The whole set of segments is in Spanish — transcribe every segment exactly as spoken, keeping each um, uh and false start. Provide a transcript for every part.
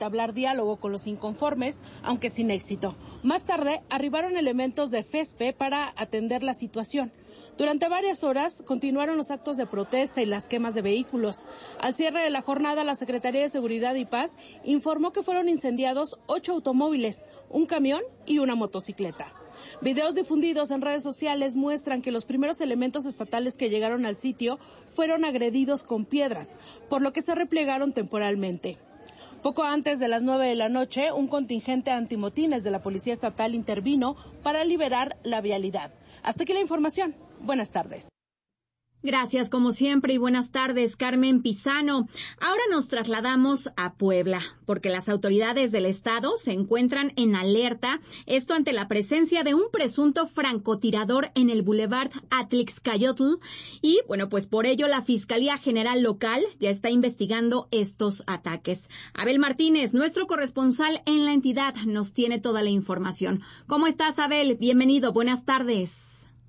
entablar diálogo con los inconformes, aunque sin éxito. Más tarde, arribaron elementos de FESPE para atender la situación. Durante varias horas continuaron los actos de protesta y las quemas de vehículos. Al cierre de la jornada, la Secretaría de Seguridad y Paz informó que fueron incendiados ocho automóviles, un camión y una motocicleta. Videos difundidos en redes sociales muestran que los primeros elementos estatales que llegaron al sitio fueron agredidos con piedras, por lo que se replegaron temporalmente. Poco antes de las nueve de la noche, un contingente antimotines de la Policía Estatal intervino para liberar la vialidad. Hasta aquí la información. Buenas tardes. Gracias, como siempre, y buenas tardes, Carmen Pizano. Ahora nos trasladamos a Puebla, porque las autoridades del estado se encuentran en alerta, esto ante la presencia de un presunto francotirador en el Boulevard Atlixcayotl, y, bueno, pues por ello la Fiscalía General Local ya está investigando estos ataques. Abel Martínez, nuestro corresponsal en la entidad, nos tiene toda la información. ¿Cómo estás, Abel? Bienvenido, buenas tardes.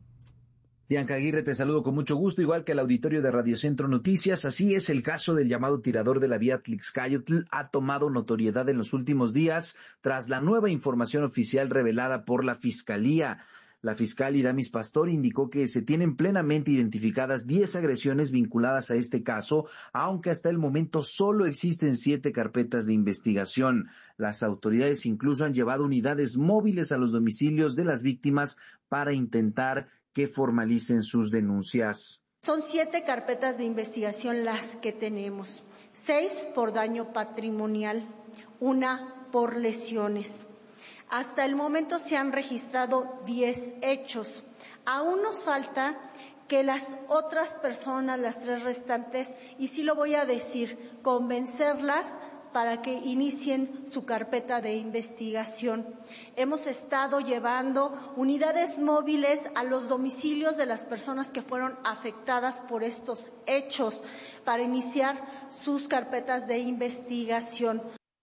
Bianca Aguirre, te saludo con mucho gusto, igual que el auditorio de Radio Centro Noticias. Así es, el caso del llamado tirador de la vía Atlixcayotl ha tomado notoriedad en los últimos días tras la nueva información oficial revelada por la Fiscalía. La fiscal Iramis Pastor indicó que se tienen plenamente identificadas diez agresiones vinculadas a este caso, aunque hasta el momento solo existen siete carpetas de investigación. Las autoridades incluso han llevado unidades móviles a los domicilios de las víctimas para intentar que formalicen sus denuncias. Son siete carpetas de investigación las que tenemos, seis por daño patrimonial, una por lesiones. Hasta el momento se han registrado diez hechos. Aún nos falta que las otras personas, las tres restantes, y sí lo voy a decir, convencerlas para que inicien su carpeta de investigación. Hemos estado llevando unidades móviles a los domicilios de las personas que fueron afectadas por estos hechos para iniciar sus carpetas de investigación.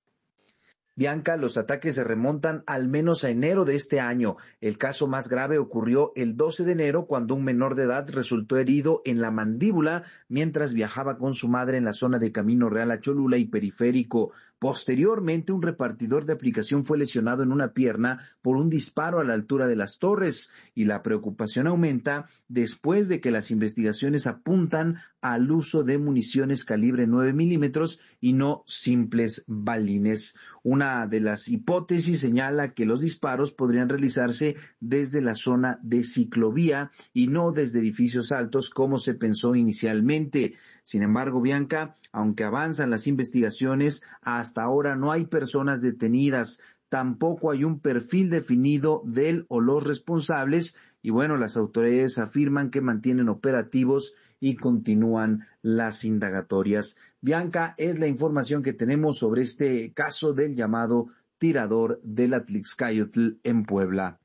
Bianca, los ataques se remontan al menos a enero de este año. El caso más grave ocurrió el doce de enero cuando un menor de edad resultó herido en la mandíbula mientras viajaba con su madre en la zona de Camino Real a Cholula y Periférico. Posteriormente, un repartidor de aplicación fue lesionado en una pierna por un disparo a la altura de las Torres, y la preocupación aumenta después de que las investigaciones apuntan al uso de municiones calibre nueve milímetros y no simples balines. Una de las hipótesis señala que los disparos podrían realizarse desde la zona de ciclovía y no desde edificios altos como se pensó inicialmente. Sin embargo, Bianca, aunque avanzan las investigaciones, hasta ahora no hay personas detenidas, tampoco hay un perfil definido del o los responsables, y bueno, las autoridades afirman que mantienen operativos y continúan las indagatorias. Bianca, es la información que tenemos sobre este caso del llamado tirador del Atlixcayotl en Puebla.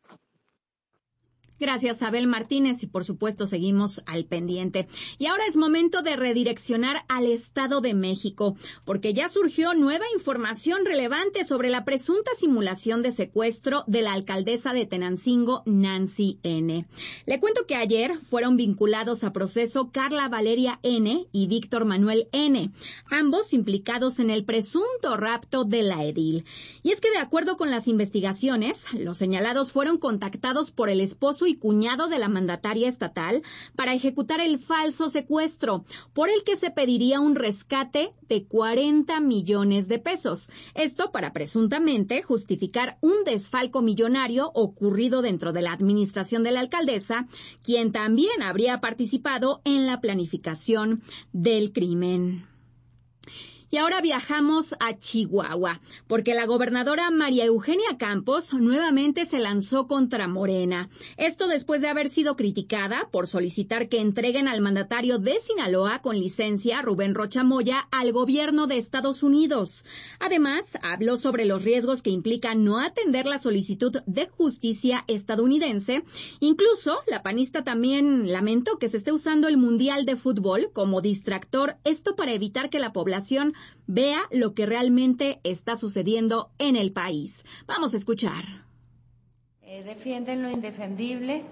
Gracias, Abel Martínez, y por supuesto seguimos al pendiente. Y ahora es momento de redireccionar al Estado de México, porque ya surgió nueva información relevante sobre la presunta simulación de secuestro de la alcaldesa de Tenancingo, Nancy N. Le cuento que ayer fueron vinculados a proceso Carla Valeria N. y Víctor Manuel N., ambos implicados en el presunto rapto de la edil. Y es que de acuerdo con las investigaciones, los señalados fueron contactados por el esposo y cuñado de la mandataria estatal para ejecutar el falso secuestro, por el que se pediría un rescate de cuarenta millones de pesos. Esto para presuntamente justificar un desfalco millonario ocurrido dentro de la administración de la alcaldesa, quien también habría participado en la planificación del crimen. Y ahora viajamos a Chihuahua, porque la gobernadora María Eugenia Campos nuevamente se lanzó contra Morena. Esto después de haber sido criticada por solicitar que entreguen al mandatario de Sinaloa con licencia, Rubén Rocha Moya, al gobierno de Estados Unidos. Además, habló sobre los riesgos que implica no atender la solicitud de justicia estadounidense. Incluso, la panista también lamentó que se esté usando el Mundial de Fútbol como distractor, esto para evitar que la población vea lo que realmente está sucediendo en el país. Vamos a escuchar. Eh, defienden lo indefendible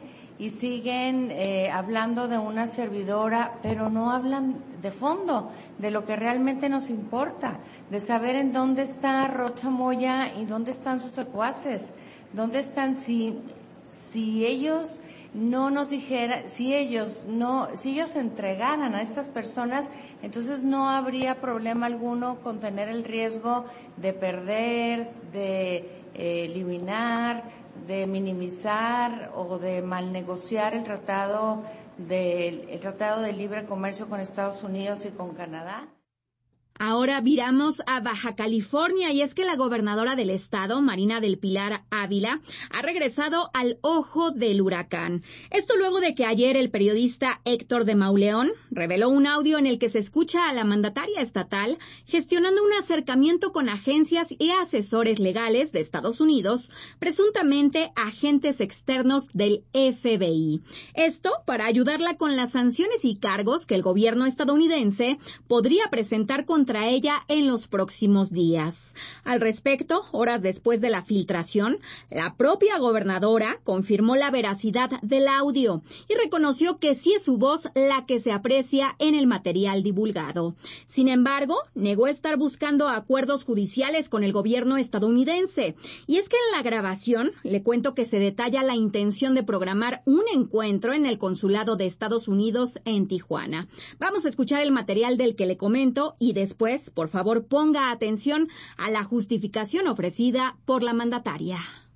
y siguen eh, hablando de una servidora, pero no hablan de fondo, de lo que realmente nos importa, de saber en dónde está Rocha Moya y dónde están sus secuaces, dónde están, si, si ellos no nos dijeran, si ellos no, si ellos entregaran a estas personas, entonces no habría problema alguno con tener el riesgo de perder, de eh, eliminar, de minimizar o de mal negociar el tratado de, el tratado de libre comercio con Estados Unidos y con Canadá. Ahora viramos a Baja California y es que la gobernadora del estado, Marina del Pilar Ávila, ha regresado al ojo del huracán. Esto luego de que ayer el periodista Héctor de Mauleón reveló un audio en el que se escucha a la mandataria estatal gestionando un acercamiento con agencias y asesores legales de Estados Unidos, presuntamente agentes externos del F B I. Esto para ayudarla con las sanciones y cargos que el gobierno estadounidense podría presentar contra ella en los próximos días. Al respecto, horas después de la filtración, la propia gobernadora confirmó la veracidad del audio y reconoció que sí es su voz la que se aprecia en el material divulgado. Sin embargo, negó estar buscando acuerdos judiciales con el gobierno estadounidense. Y es que en la grabación le cuento que se detalla la intención de programar un encuentro en el consulado de Estados Unidos en Tijuana. Vamos a escuchar el material del que le comento y después Pues, por favor, ponga atención a la justificación ofrecida por la mandataria.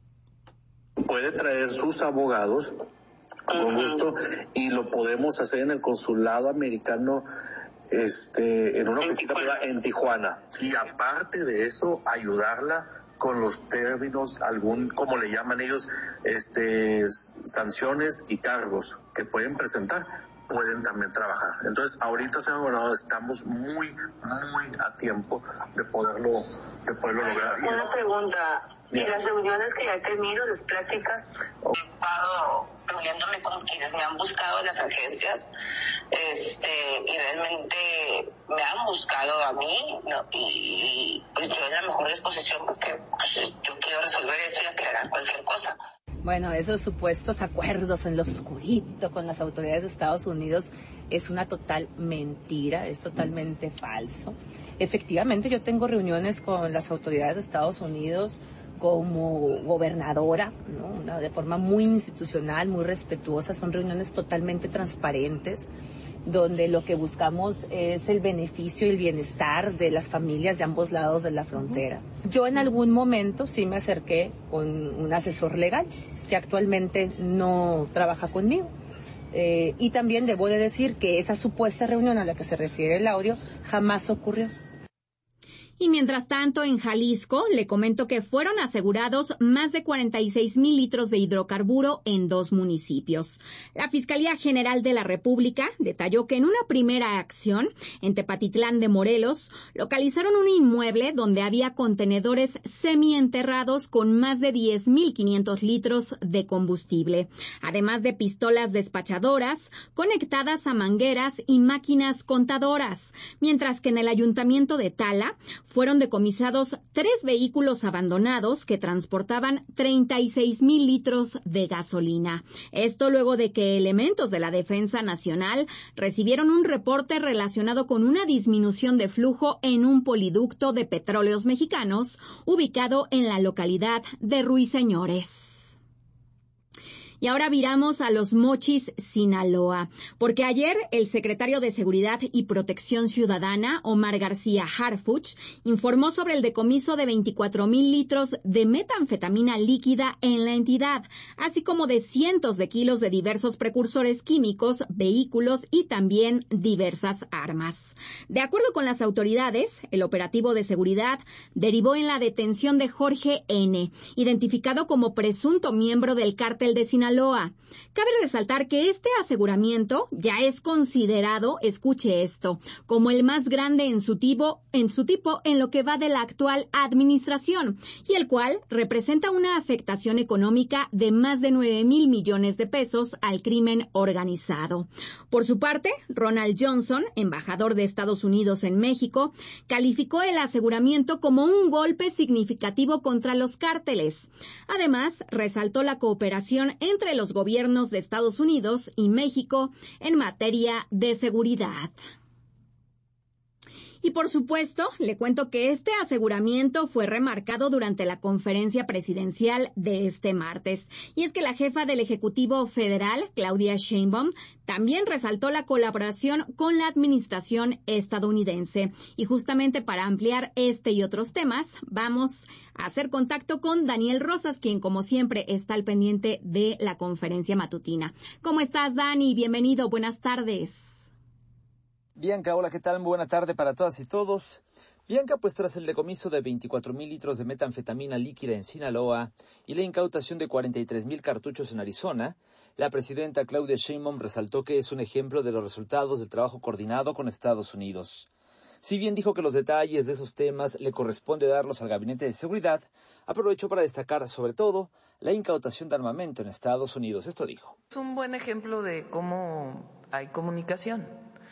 Puede traer sus abogados con gusto y lo podemos hacer en el consulado americano, este, en una oficina privada en Tijuana. Y aparte de eso, ayudarla con los términos, algún, como le llaman ellos, este, sanciones y cargos que pueden presentar. Pueden también trabajar. Entonces, ahorita, señor gobernador, estamos muy, muy a tiempo de poderlo, de poderlo lograr. Una pregunta, ¿y las reuniones que ya he tenido, las pláticas, oh. he estado reuniéndome con quienes me han buscado en las agencias, este, y realmente me han buscado a mí, ¿no? y, y pues yo en la mejor disposición, porque pues, yo quiero resolver eso y aclarar cualquier cosa. Bueno, esos supuestos acuerdos en lo oscurito con las autoridades de Estados Unidos es una total mentira, es totalmente falso. Efectivamente, yo tengo reuniones con las autoridades de Estados Unidos como gobernadora, ¿no? Una, de forma muy institucional, muy respetuosa, son reuniones totalmente transparentes, donde lo que buscamos es el beneficio y el bienestar de las familias de ambos lados de la frontera. Yo en algún momento sí me acerqué con un asesor legal, que actualmente no trabaja conmigo. Eh, y también debo de decir que esa supuesta reunión a la que se refiere el audio jamás ocurrió. Y mientras tanto, en Jalisco, le comento que fueron asegurados más de cuarenta y seis mil litros de hidrocarburo en dos municipios. La Fiscalía General de la República detalló que en una primera acción, en Tepatitlán de Morelos, localizaron un inmueble donde había contenedores semienterrados con más de diez mil quinientos litros de combustible, además de pistolas despachadoras conectadas a mangueras y máquinas contadoras, mientras que en el Ayuntamiento de Tala fueron decomisados tres vehículos abandonados que transportaban treinta y seis mil litros de gasolina. Esto luego de que elementos de la Defensa Nacional recibieron un reporte relacionado con una disminución de flujo en un poliducto de Petróleos Mexicanos ubicado en la localidad de Ruiseñores. Y ahora viramos a Los Mochis, Sinaloa, porque ayer el secretario de Seguridad y Protección Ciudadana, Omar García Harfuch, informó sobre el decomiso de veinticuatro mil litros de metanfetamina líquida en la entidad, así como de cientos de kilos de diversos precursores químicos, vehículos y también diversas armas. De acuerdo con las autoridades, el operativo de seguridad derivó en la detención de Jorge N., identificado como presunto miembro del cártel de Sinaloa. Cabe resaltar que este aseguramiento ya es considerado, escuche esto, como el más grande en su tipo, en su tipo en lo que va de la actual administración, y el cual representa una afectación económica de más de nueve mil millones de pesos al crimen organizado. Por su parte, Ronald Johnson, embajador de Estados Unidos en México, calificó el aseguramiento como un golpe significativo contra los cárteles. Además, resaltó la cooperación entre entre los gobiernos de Estados Unidos y México en materia de seguridad. Y por supuesto, le cuento que este aseguramiento fue remarcado durante la conferencia presidencial de este martes. Y es que la jefa del Ejecutivo Federal, Claudia Sheinbaum, también resaltó la colaboración con la administración estadounidense. Y justamente para ampliar este y otros temas, vamos a hacer contacto con Daniel Rosas, quien como siempre está al pendiente de la conferencia matutina. ¿Cómo estás, Dani? Bienvenido, buenas tardes. Bianca, hola, ¿qué tal? Muy buena tarde para todas y todos. Bianca, pues tras el decomiso de veinticuatro mil litros de metanfetamina líquida en Sinaloa y la incautación de cuarenta y tres mil cartuchos en Arizona, la presidenta Claudia Sheinbaum resaltó que es un ejemplo de los resultados del trabajo coordinado con Estados Unidos. Si bien dijo que los detalles de esos temas le corresponde darlos al Gabinete de Seguridad, aprovechó para destacar sobre todo la incautación de armamento en Estados Unidos. Esto dijo. Es un buen ejemplo de cómo hay comunicación,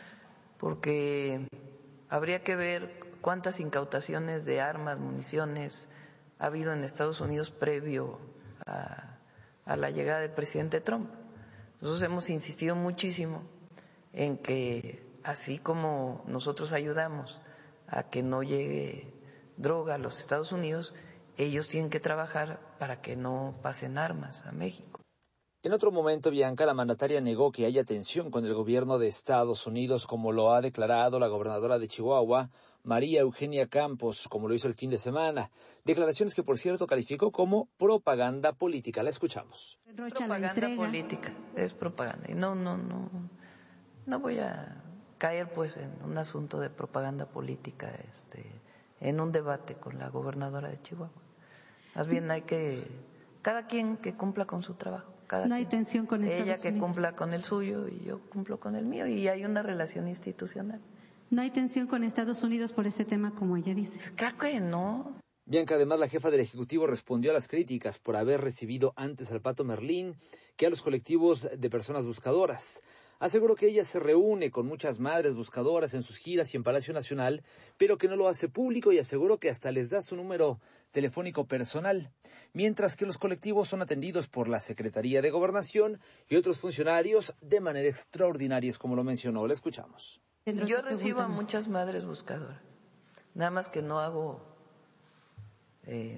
porque habría que ver cuántas incautaciones de armas, municiones ha habido en Estados Unidos previo a, a la llegada del presidente Trump. Nosotros hemos insistido muchísimo en que así como nosotros ayudamos a que no llegue droga a los Estados Unidos, ellos tienen que trabajar para que no pasen armas a México. En otro momento, Bianca, la mandataria negó que haya tensión con el gobierno de Estados Unidos, como lo ha declarado la gobernadora de Chihuahua, María Eugenia Campos, como lo hizo el fin de semana. Declaraciones que, por cierto, calificó como propaganda política. La escuchamos. Es propaganda política, es propaganda. Y no, no, no, no voy a caer pues en un asunto de propaganda política, este, en un debate con la gobernadora de Chihuahua. Más bien hay que, cada quien que cumpla con su trabajo. Cada no hay tensión con Estados Ella que Unidos. cumpla con el suyo y yo cumplo con el mío y hay una relación institucional. No hay tensión con Estados Unidos por este tema, como ella dice. Claro que no. Bianca, además, la jefa del Ejecutivo respondió a las críticas por haber recibido antes al Pato Merlín que a los colectivos de personas buscadoras. Aseguró que ella se reúne con muchas madres buscadoras en sus giras y en Palacio Nacional, pero que no lo hace público y aseguró que hasta les da su número telefónico personal, mientras que los colectivos son atendidos por la Secretaría de Gobernación y otros funcionarios de manera extraordinaria, como lo mencionó. Le escuchamos. Yo recibo a muchas madres buscadoras, nada más que no hago eh,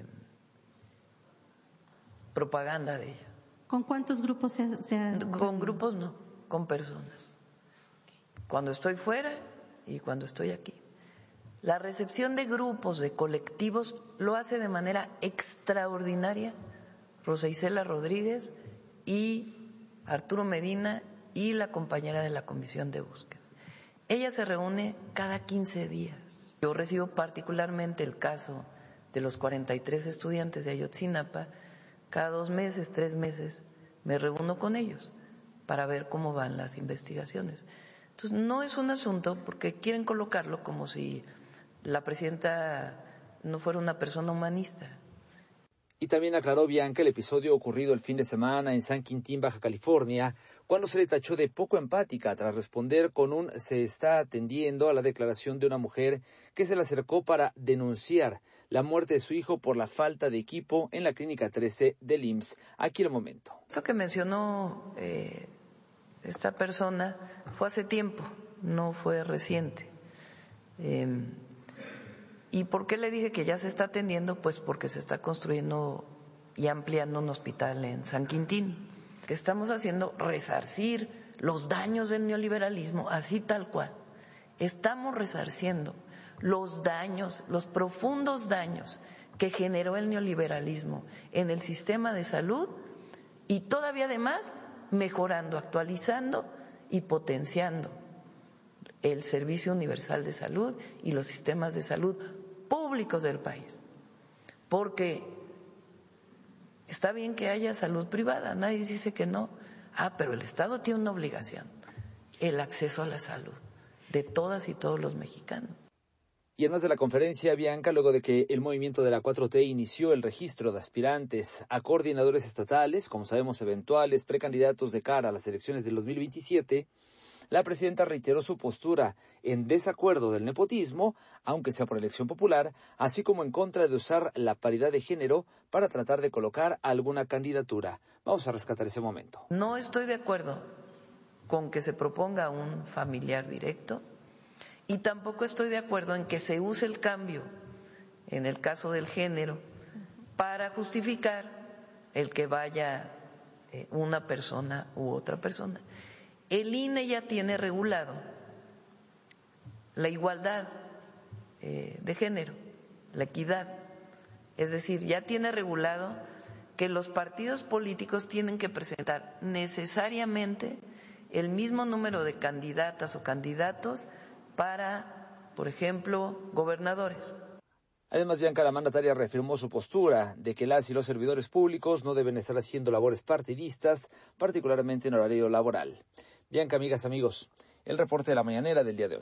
propaganda de ella. ¿Con cuántos grupos se, se ha... Con grupos no, con personas. Cuando estoy fuera y cuando estoy aquí. La recepción de grupos, de colectivos, lo hace de manera extraordinaria Rosa Isela Rodríguez y Arturo Medina y la compañera de la Comisión de Búsqueda. Ella se reúne cada quince días. Yo recibo particularmente el caso de los cuarenta y tres estudiantes de Ayotzinapa. Cada dos meses, tres meses, me reúno con ellos para ver cómo van las investigaciones. Entonces, no es un asunto porque quieren colocarlo como si la presidenta no fuera una persona humanista. Y también aclaró Bianca el episodio ocurrido el fin de semana en San Quintín, Baja California, cuando se le tachó de poco empática tras responder con un se está atendiendo a la declaración de una mujer que se le acercó para denunciar la muerte de su hijo por la falta de equipo en la Clínica trece del I M S S. Aquí el momento. Esto que mencionó eh, esta persona fue hace tiempo, no fue reciente. Eh, ¿Y por qué le dije que ya se está atendiendo? Pues porque se está construyendo y ampliando un hospital en San Quintín. Que estamos haciendo resarcir los daños del neoliberalismo, así tal cual. Estamos resarciendo los daños, los profundos daños que generó el neoliberalismo en el sistema de salud y todavía además mejorando, actualizando y potenciando el Servicio Universal de Salud y los sistemas de salud públicos del país. Porque está bien que haya salud privada, nadie dice que no. Ah, pero el Estado tiene una obligación, el acceso a la salud de todas y todos los mexicanos. Y además de la conferencia, Bianca, luego de que el movimiento de la cuatro T inició el registro de aspirantes a coordinadores estatales, como sabemos, eventuales precandidatos de cara a las elecciones del dos mil veintisiete, la presidenta reiteró su postura en desacuerdo del nepotismo, aunque sea por elección popular, así como en contra de usar la paridad de género para tratar de colocar alguna candidatura. Vamos a rescatar ese momento. No estoy de acuerdo con que se proponga un familiar directo y tampoco estoy de acuerdo en que se use el cambio, en el caso del género, para justificar el que vaya una persona u otra persona. El I N E ya tiene regulado la igualdad eh, de género, la equidad, es decir, ya tiene regulado que los partidos políticos tienen que presentar necesariamente el mismo número de candidatas o candidatos para, por ejemplo, gobernadores. Además, Bianca, la mandataria reafirmó su postura de que las y los servidores públicos no deben estar haciendo labores partidistas, particularmente en horario laboral. Bianca, amigas, amigos, el reporte de la mañanera del día de hoy.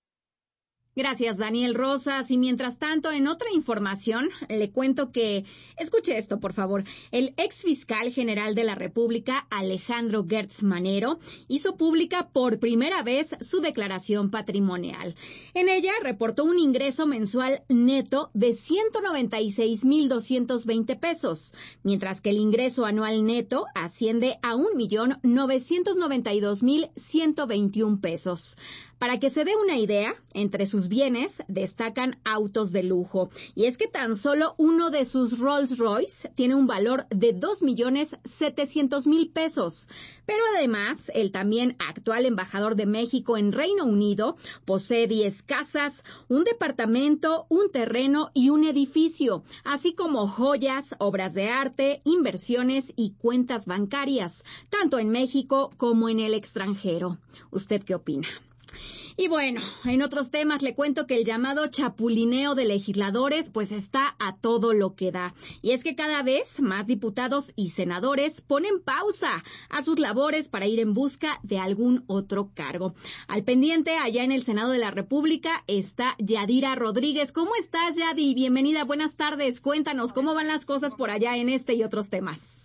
Gracias, Daniel Rosas. Y mientras tanto, en otra información, le cuento que, escuche esto, por favor, el ex fiscal general de la República, Alejandro Gertz Manero, hizo pública por primera vez su declaración patrimonial. En ella reportó un ingreso mensual neto de ciento noventa y seis mil doscientos veinte pesos, mientras que el ingreso anual neto asciende a un millón novecientos noventa y dos mil ciento veintiún pesos. Para que se dé una idea, entre sus bienes destacan autos de lujo. Y es que tan solo uno de sus Rolls Royce tiene un valor de dos millones setecientos mil pesos. Pero además, el también actual embajador de México en Reino Unido posee diez casas, un departamento, un terreno y un edificio, así como joyas, obras de arte, inversiones y cuentas bancarias, tanto en México como en el extranjero. ¿Usted qué opina? Y bueno, en otros temas le cuento que el llamado chapulineo de legisladores pues está a todo lo que da. Y es que cada vez más diputados y senadores ponen pausa a sus labores para ir en busca de algún otro cargo. Al pendiente, allá en el Senado de la República, está Yadira Rodríguez. ¿Cómo estás, Yadi? Bienvenida, buenas tardes. Cuéntanos cómo van las cosas por allá en este y otros temas.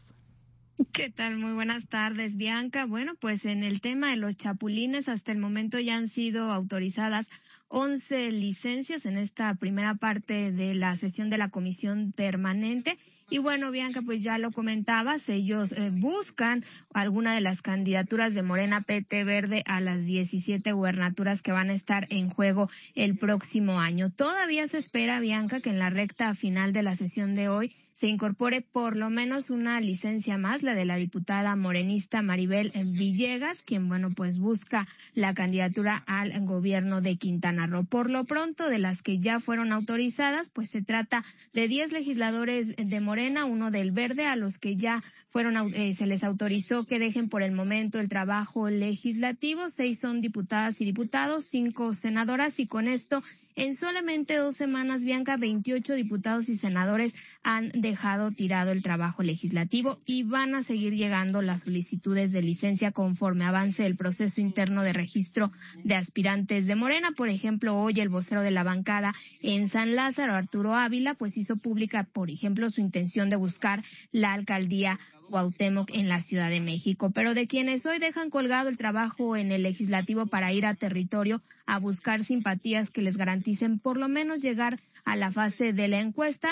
¿Qué tal? Muy buenas tardes, Bianca. Bueno, pues en el tema de los chapulines, hasta el momento ya han sido autorizadas once licencias en esta primera parte de la sesión de la comisión permanente. Y bueno, Bianca, pues ya lo comentabas, ellos eh, buscan alguna de las candidaturas de Morena P T Verde a las diecisiete gubernaturas que van a estar en juego el próximo año. Todavía se espera, Bianca, que en la recta final de la sesión de hoy se incorpore por lo menos una licencia más, la de la diputada morenista Maribel Villegas, quien, bueno, pues busca la candidatura al gobierno de Quintana Roo. Por lo pronto, de las que ya fueron autorizadas, pues se trata de diez legisladores de Morena, uno del Verde, a los que ya fueron, eh, se les autorizó que dejen por el momento el trabajo legislativo. Seis son diputadas y diputados, cinco senadoras, y con esto, en solamente dos semanas, Bianca, veintiocho diputados y senadores han dejado tirado el trabajo legislativo y van a seguir llegando las solicitudes de licencia conforme avance el proceso interno de registro de aspirantes de Morena. Por ejemplo, hoy el vocero de la bancada en San Lázaro, Arturo Ávila, pues hizo pública, por ejemplo, su intención de buscar la alcaldía Cuauhtémoc en la Ciudad de México. Pero de quienes hoy dejan colgado el trabajo en el legislativo para ir a territorio a buscar simpatías que les garanticen por lo menos llegar a la fase de la encuesta,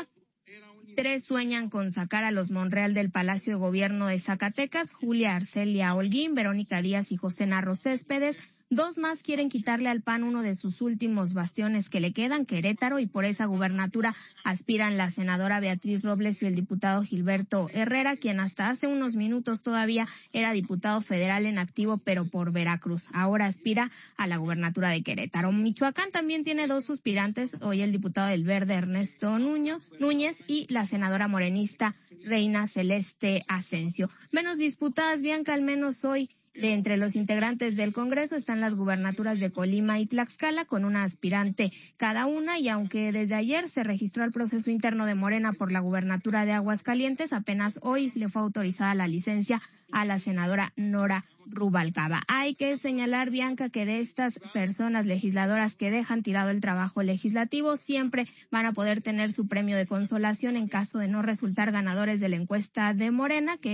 tres sueñan con sacar a los Monreal del Palacio de Gobierno de Zacatecas: Julia Arcelia Holguín, Verónica Díaz y José Narro Céspedes. Dos más quieren quitarle al P A N uno de sus últimos bastiones que le quedan, Querétaro, y por esa gubernatura aspiran la senadora Beatriz Robles y el diputado Gilberto Herrera, quien hasta hace unos minutos todavía era diputado federal en activo, pero por Veracruz. Ahora aspira a la gubernatura de Querétaro. Michoacán también tiene dos aspirantes, hoy el diputado del Verde Ernesto Núñez y la senadora morenista Reina Celeste Asensio. Menos disputadas, Bianca, al menos hoy. De entre los integrantes del Congreso están las gubernaturas de Colima y Tlaxcala, con una aspirante cada una, y aunque desde ayer se registró el proceso interno de Morena por la gubernatura de Aguascalientes, apenas hoy le fue autorizada la licencia a la senadora Nora Rubalcaba. Hay que señalar, Bianca, que de estas personas legisladoras que dejan tirado el trabajo legislativo, siempre van a poder tener su premio de consolación en caso de no resultar ganadores de la encuesta de Morena, que es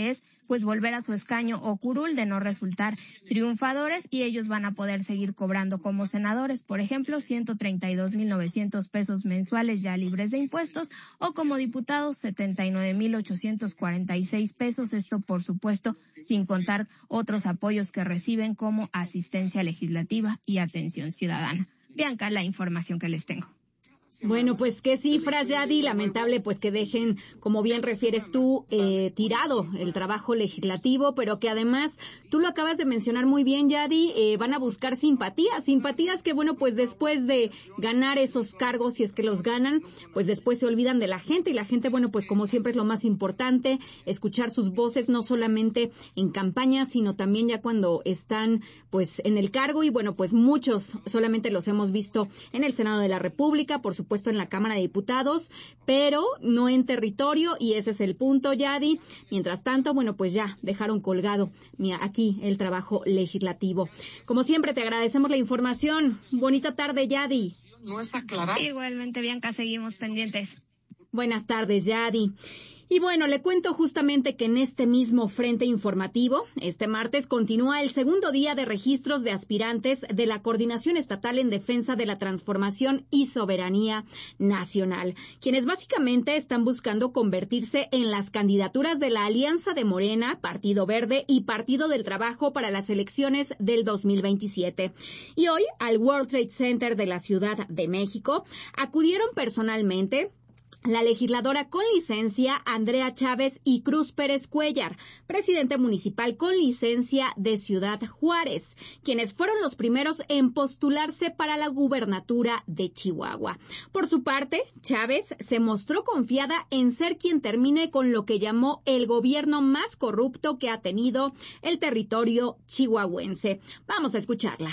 pues volver a su escaño o curul de no resultar triunfadores, y ellos van a poder seguir cobrando como senadores, por ejemplo, ciento treinta y dos mil novecientos pesos mensuales ya libres de impuestos, o como diputados setenta y nueve mil ochocientos cuarenta y seis pesos, esto por supuesto sin contar otros apoyos que reciben como asistencia legislativa y atención ciudadana. Bianca, la información que les tengo. Bueno, pues qué cifras, Yadi. Lamentable pues que dejen, como bien refieres tú, eh, tirado el trabajo legislativo, pero que además, tú lo acabas de mencionar muy bien, Yadi, eh, van a buscar simpatías, simpatías que bueno, pues después de ganar esos cargos, si es que los ganan, pues después se olvidan de la gente, y la gente, bueno, pues como siempre es lo más importante, escuchar sus voces no solamente en campaña, sino también ya cuando están pues en el cargo, y bueno, pues muchos solamente los hemos visto en el Senado de la República, por supuesto puesto en la Cámara de Diputados, pero no en territorio, y ese es el punto, Yadi. Mientras tanto, bueno, pues ya dejaron colgado mira, aquí el trabajo legislativo. Como siempre, te agradecemos la información. Bonita tarde, Yadi. No es aclarado. Igualmente, Bianca, seguimos pendientes. Buenas tardes, Yadi. Y bueno, le cuento justamente que en este mismo frente informativo, este martes continúa el segundo día de registros de aspirantes de la Coordinación Estatal en Defensa de la Transformación y Soberanía Nacional, quienes básicamente están buscando convertirse en las candidaturas de la Alianza de Morena, Partido Verde y Partido del Trabajo para las elecciones del dos mil veintisiete. Y hoy, al World Trade Center de la Ciudad de México, acudieron personalmente la legisladora con licencia Andrea Chávez y Cruz Pérez Cuellar, presidente municipal con licencia de Ciudad Juárez, quienes fueron los primeros en postularse para la gubernatura de Chihuahua. Por su parte, Chávez se mostró confiada en ser quien termine con lo que llamó el gobierno más corrupto que ha tenido el territorio chihuahuense. Vamos a escucharla.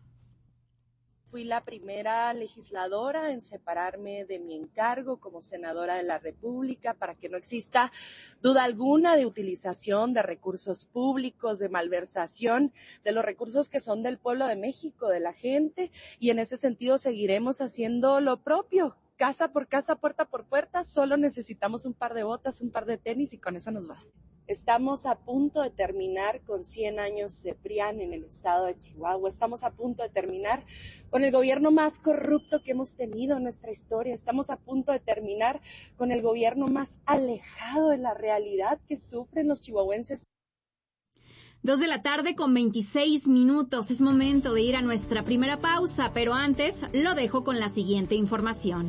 Fui la primera legisladora en separarme de mi encargo como senadora de la República para que no exista duda alguna de utilización de recursos públicos, de malversación, de los recursos que son del pueblo de México, de la gente, y en ese sentido seguiremos haciendo lo propio. Casa por casa, puerta por puerta, solo necesitamos un par de botas, un par de tenis y con eso nos basta. Estamos a punto de terminar con cien años de P R I A N en el estado de Chihuahua. Estamos a punto de terminar con el gobierno más corrupto que hemos tenido en nuestra historia. Estamos a punto de terminar con el gobierno más alejado de la realidad que sufren los chihuahuenses. Dos de la tarde con veintiséis minutos. Es momento de ir a nuestra primera pausa, pero antes lo dejo con la siguiente información.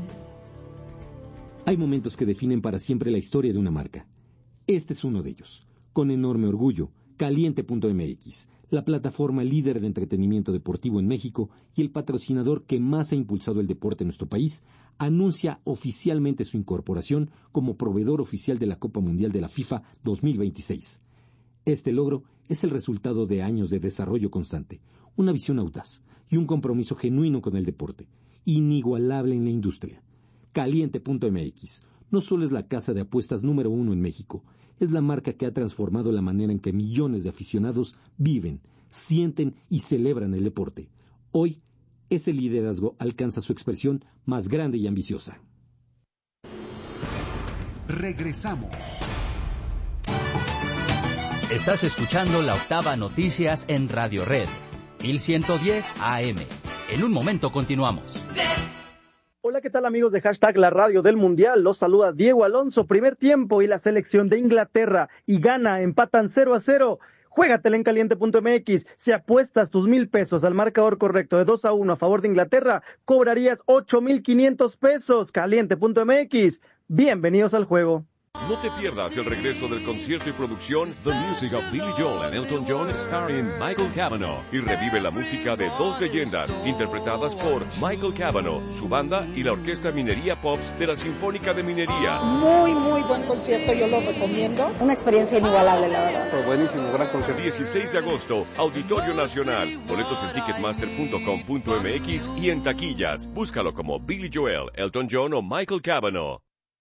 Hay momentos que definen para siempre la historia de una marca. Este es uno de ellos. Con enorme orgullo, Caliente punto M X, la plataforma líder de entretenimiento deportivo en México y el patrocinador que más ha impulsado el deporte en nuestro país, anuncia oficialmente su incorporación como proveedor oficial de la Copa Mundial de la FIFA dos mil veintiséis. Este logro es el resultado de años de desarrollo constante, una visión audaz y un compromiso genuino con el deporte, inigualable en la industria. Caliente punto M X no solo es la casa de apuestas número uno en México, es la marca que ha transformado la manera en que millones de aficionados viven, sienten y celebran el deporte. Hoy, ese liderazgo alcanza su expresión más grande y ambiciosa. Regresamos. Estás escuchando La Octava Noticias en Radio Red, mil ciento diez A M. En un momento continuamos. Hola, ¿qué tal amigos de Hashtag La Radio del Mundial? Los saluda Diego Alonso. Primer tiempo y la selección de Inglaterra y Ghana empatan cero a cero. Juégatela en Caliente punto M X. Si apuestas tus mil pesos al marcador correcto de dos a uno a favor de Inglaterra, cobrarías ocho mil quinientos pesos. Caliente punto M X. Bienvenidos al juego. No te pierdas el regreso del concierto y producción The Music of Billy Joel and Elton John starring Michael Cavanaugh, y revive la música de dos leyendas interpretadas por Michael Cavanaugh, su banda y la Orquesta Minería Pops de la Sinfónica de Minería. Muy, muy buen concierto, yo lo recomiendo. Una experiencia inigualable, la verdad. Fue buenísimo, gran concierto. dieciséis de agosto, Auditorio Nacional. Boletos en ticketmaster punto com punto M X y en taquillas. Búscalo como Billy Joel, Elton John o Michael Cavanaugh.